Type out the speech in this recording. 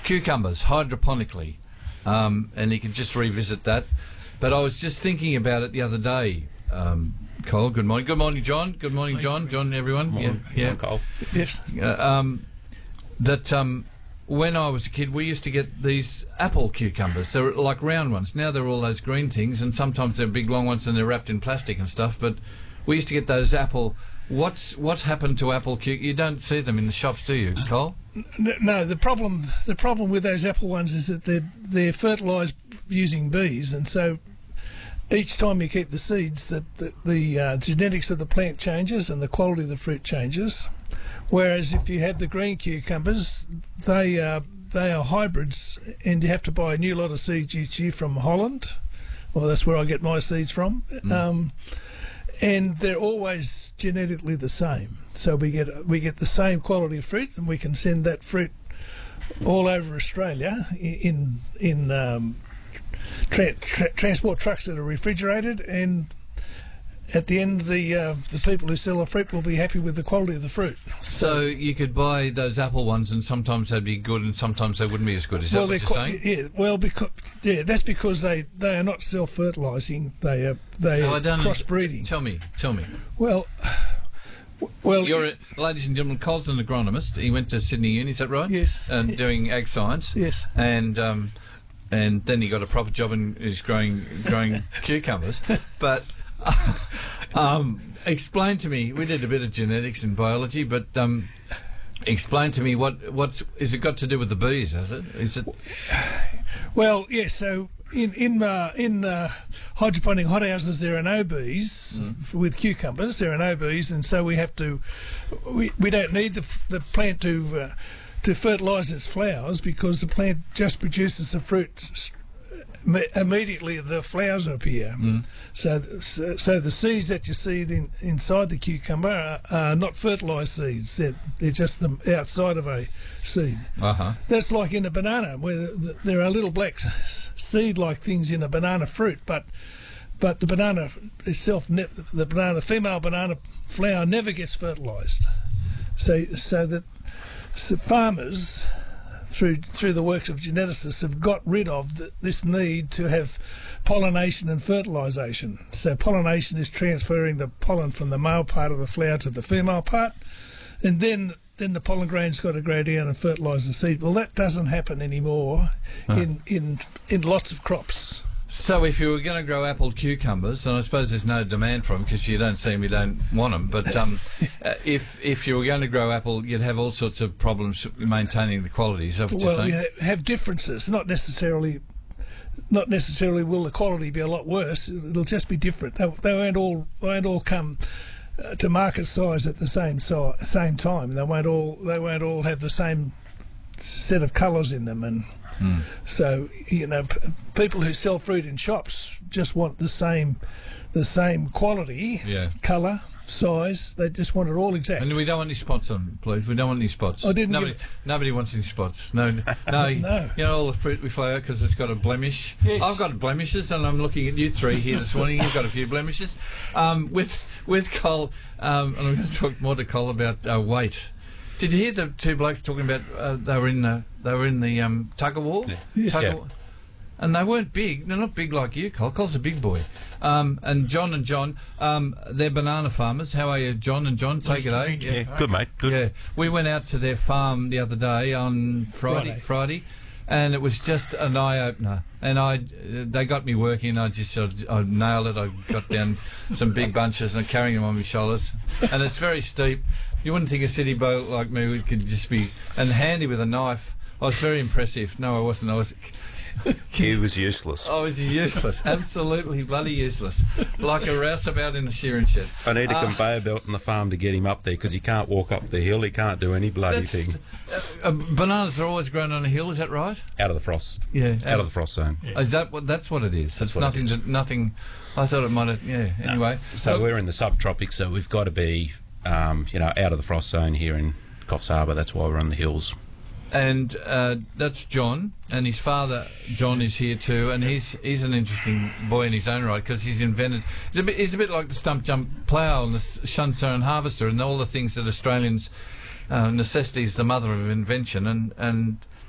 cucumbers hydroponically, and you can just revisit that. But I was just thinking about it the other day. Cole, good morning. Good morning, John. Good morning, John. John, everyone. Morning. Yeah, Cole. Yes. When I was a kid, we used to get these apple cucumbers. They're like round ones. Now they're all those green things, and sometimes they're big long ones and they're wrapped in plastic and stuff. But we used to get those apple. What's happened to apple cucumbers? You don't see them in the shops, do you, Cole? No, the problem with those apple ones is that they're fertilised using bees, and so each time you keep the seeds, the genetics of the plant changes and the quality of the fruit changes. Whereas if you have the green cucumbers, they are hybrids, and you have to buy a new lot of seeds each year from Holland. Well, that's where I get my seeds from. And they're always genetically the same. So we get the same quality of fruit, and we can send that fruit all over Australia in transport trucks that are refrigerated, and at the end, the people who sell the fruit will be happy with the quality of the fruit. So you could buy those apple ones, and sometimes they'd be good, and sometimes they wouldn't be as good. Is that what you're saying? Yeah. Well, that's because they are not self-fertilising. They are crossbreeding. Tell me. Well, ladies and gentlemen, Cole's an agronomist. He went to Sydney Uni, is that right? Yes. And doing ag science. Yes. And then he got a proper job and is growing cucumbers. But explain to me. We did a bit of genetics and biology, but explain to me what's is it got to do with the bees? Has it? Is it? Well, yes. So in hydroponic hothouses, there are no bees. With cucumbers, there are no bees, and so we don't need the plant to fertilise its flowers, because the plant just produces the fruit immediately. The flowers appear. So the seeds that you see inside the cucumber are not fertilised seeds. They're just the outside of a seed. That's like in a banana, where there are little black seed-like things in a banana fruit, but the banana itself, the female banana flower never gets fertilised. So that farmers, through the works of geneticists, have got rid of this need to have pollination and fertilisation. So pollination is transferring the pollen from the male part of the flower to the female part, and then the pollen grain's got to grow down and fertilise the seed. Well, that doesn't happen anymore in lots of crops. So if you were going to grow apple cucumbers, and I suppose there's no demand for them because you don't see them, you don't want them, but if you were going to grow apple, you'd have all sorts of problems maintaining the quality. Is that what you're saying? Well, you have differences, not necessarily will the quality be a lot worse. It'll just be different. They won't all come to market size at the same time. They won't all have the same set of colours in them, and so people who sell fruit in shops just want the same quality, colour, size. They just want it all exact. And we don't want any spots on it, please. We don't want any spots. Nobody wants any spots. No. No. All the fruit we fly out because it's got a blemish. Yes. I've got blemishes, and I'm looking at you three here this morning. You've got a few blemishes. With Cole, and I'm going to talk more to Cole about weight. Did you hear the two blokes talking about they were in the tug of war? Yes. And they weren't big. They're not big like you, Cole. Cole's a big boy. And John, they're banana farmers. How are you, John and John? Take it, eh? Yeah, good, mate. Good. Yeah. We went out to their farm the other day on Friday, and it was just an eye-opener. And they got me working. I nailed it. I got down some big bunches and carrying them on my shoulders. And it's very steep. You wouldn't think a city bloke like me could just be... And handy with a knife. I was very impressive. No, I wasn't. He was useless. I was useless. Absolutely bloody useless. Like a rouseabout in the shearing shed. I need a conveyor belt on the farm to get him up there, because he can't walk up the hill. He can't do any bloody thing. Bananas are always grown on a hill, is that right? Out of the frost. Yeah. Out of the frost zone. Yeah. Is that what? That's what it is. It's nothing. I thought it might have. Yeah. Anyway. So we're in the subtropics, so we've got to be, out of the frost zone here in Coffs Harbour. That's why we're on the hills. And that's John, and his father John is here too, and he's an interesting boy in his own right, because he's invented. He's a bit like the stump jump plough and the Shunstone harvester and all the things that Australians necessity is the mother of invention, and